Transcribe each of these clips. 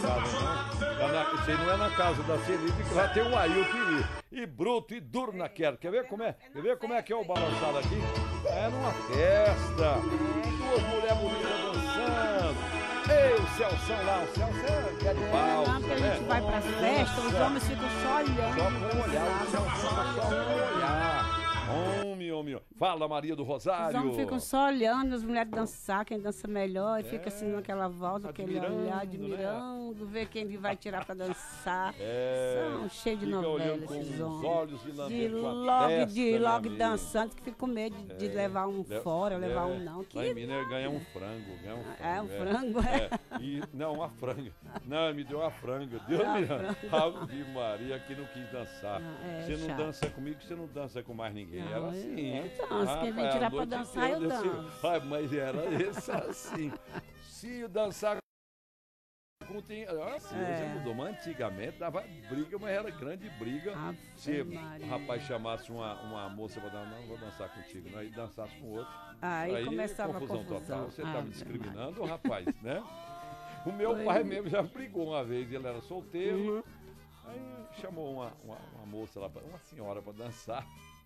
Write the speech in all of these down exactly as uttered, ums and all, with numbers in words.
casa, não. Tá na, isso aí não é na casa da Celide, que lá tem um Ailton e, e bruto e duro naquela. Quer ver como é? Quer ver como é que é o balançado aqui? É numa festa. Duas mulheres bonitas dançando. Ei, o Celção lá, o Celção é de pau. Não, porque a gente né? vai pras festas, os homens ficam só olhando. Só com o olhar, o Celção tá só com o olhar. Homem, homem. Fala, Maria do Rosário. Os homens ficam só olhando, as mulheres dançar, quem dança melhor, e fica assim naquela volta, aquele olhar, admirando, ver quem vai tirar pra dançar. É, São cheios de fica novela olhando com esses os homens. olhos e De lambendo com a logo, testa, de meu logo amigo. dançando, que fica com medo de, de levar um Le- fora, levar é, um não. Lá Que em Minas ganha um frango, ganha um frango. é um frango, é. É, e, não, uma franga. Não, me deu uma franga. Deus É uma me franga. Ave Maria, que não quis dançar. Não, é você não chato. dança comigo, você não dança com mais ninguém. Não, era eu- assim. eu danço. Quem vem Rapaz, tirar a pra noite dançar, inteira eu desse- danço. Ai, mas era esse assim. Se eu dançar com tem, assim, É. você mudou, mas antigamente dava briga, mas era grande briga. Ave Se Maria. o rapaz chamasse uma, uma moça pra dar, não, vou dançar contigo, não, aí dançasse com outro. Aí começava a confusão confusão. total. Você tá Ave me discriminando, rapaz, né? O meu Foi. pai mesmo já brigou uma vez, ele era solteiro. Uhum. Aí chamou uma, uma, uma moça lá, pra- uma senhora pra dançar.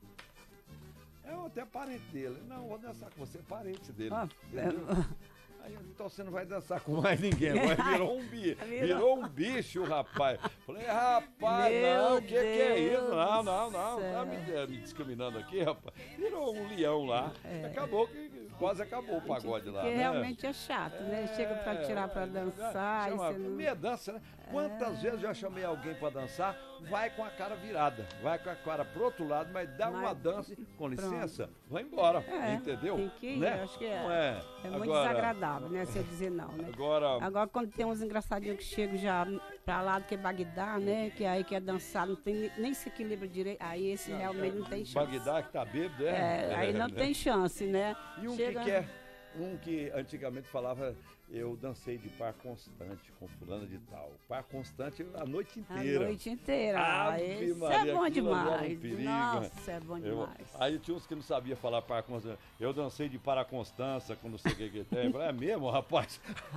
Eu até parente dele. Não, vou dançar com você, parente dele. Ó, entendeu? Aí eu, então você não vai dançar com mais ninguém. Agora virou um bicho. Virou um bicho, rapaz. Falei, rapaz, Meu não, o que, que é isso? Deus Não, do não, não. céu. Tá me, eh, me discriminando aqui, rapaz. Virou um leão lá. É. Acabou que quase acabou o pagode lá. Porque né? realmente é chato, né? Chega pra tirar pra dançar. Chama, e você não... meia dança, né? Quantas vezes eu já chamei alguém pra dançar, vai com a cara virada, vai com a cara pro outro lado, mas dá Mas- uma dança, com Pronto. licença, vai embora, É, entendeu? tem que ir, né? acho que é. Não é. É muito Agora- desagradável, né? Você dizer não, né? Agora, Agora, quando tem uns engraçadinhos que chegam já pra lá do que Bagdá, né? Que aí quer dançar, não tem, nem se equilibra direito. Aí esse realmente não tem chance. Bagdá que tá bêbado, é? É, aí não né? tem chance, né? E um Chega- que quer, um que antigamente falava, eu dancei de par constante com fulana de tal. Par constante a noite A inteira. noite inteira. Ah, Ave esse Maria, é bom aquilo ali era um demais. perigo, Nossa, é bom Eu- demais. aí tinha uns que não sabia falar para Constância. Eu dancei de para Constância, com não sei o que que tem. Eu falei, é mesmo, rapaz?